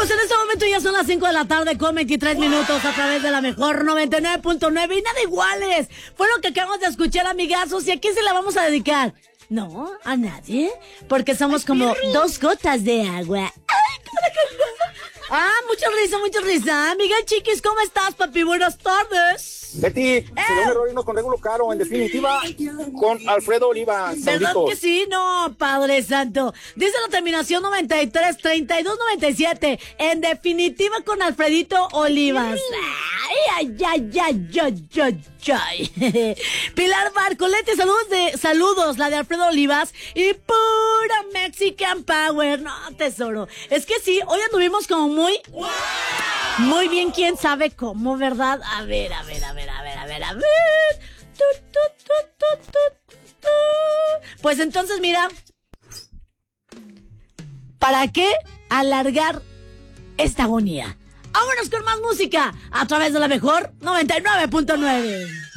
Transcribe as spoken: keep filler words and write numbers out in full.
Amigos, en este momento ya son las cinco de la tarde con veintitrés minutos a través de la mejor noventa y nueve punto nueve y nada iguales. Fue lo que acabamos de escuchar, amigazos. ¿Y a quién se la vamos a dedicar? No, a nadie, porque somos como dos gotas de agua. Ah, mucha risa, mucha risa. Miguel Chiquis, ¿cómo estás, papi? Buenas tardes. Betty, eh. señor Heroínos con Regulo Caro, en definitiva, con Alfredo Olivas. ¿Verdad Sauditos. que sí? No, Padre Santo. Dice la terminación noventa y tres, treinta y dos, noventa y siete. En definitiva, con Alfredito Olivas. Ay, ay, ay, ay, ay, ay. Pilar Barcolete, saludos de, saludos, la de Alfredo Olivas. Y pura Mexican Power. No, tesoro. Es que sí, hoy anduvimos como muy... Muy bien, quién sabe cómo, ¿verdad? A ver, a ver, a ver, a ver, a ver, a ver. Tu, tu, tu, tu, tu, tu. Pues entonces, mira, ¿para qué alargar esta agonía? Vámonos con más música a través de la mejor noventa y nueve punto nueve.